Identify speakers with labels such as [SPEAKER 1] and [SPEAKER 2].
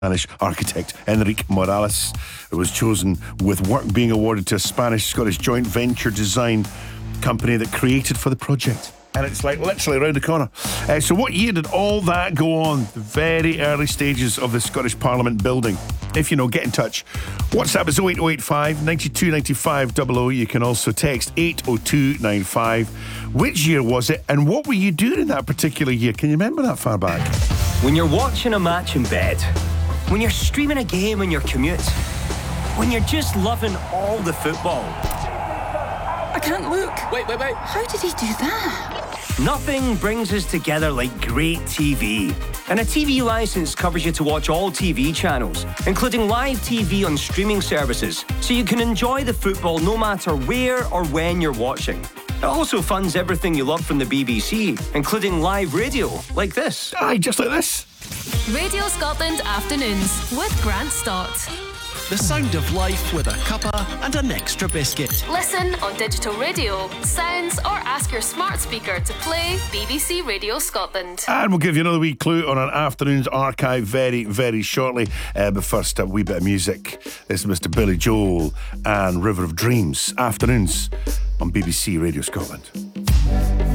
[SPEAKER 1] Spanish architect Enrique Morales. It was chosen with work being awarded to a Spanish-Scottish joint venture design company that created for the project. And it's like literally around the corner. So what year did all that go on? The very early stages of the Scottish Parliament building. If you know, get in touch. WhatsApp is 08085 92 95 00. You can also text 80295. Which year was it, and what were you doing in that particular year? Can you remember that far back?
[SPEAKER 2] When you're watching a match in bed, when you're streaming a game on your commute, when you're just loving all the football.
[SPEAKER 3] I can't look.
[SPEAKER 2] Wait.
[SPEAKER 3] How did he do that?
[SPEAKER 2] Nothing brings us together like great TV. And a TV license covers you to watch all TV channels, including live TV on streaming services, so you can enjoy the football no matter where or when you're watching. It also funds everything you love from the BBC, including live radio, like this.
[SPEAKER 1] Aye, just like this.
[SPEAKER 4] Radio Scotland Afternoons with Grant Stott.
[SPEAKER 5] The sound of life with a cuppa and an extra biscuit.
[SPEAKER 4] Listen on digital radio, sounds, or ask your smart speaker to play BBC Radio Scotland.
[SPEAKER 1] And we'll give you another wee clue on our afternoon's archive very, very shortly. But first, a wee bit of music. This is Mr. Billy Joel and River of Dreams. Afternoons on BBC Radio Scotland.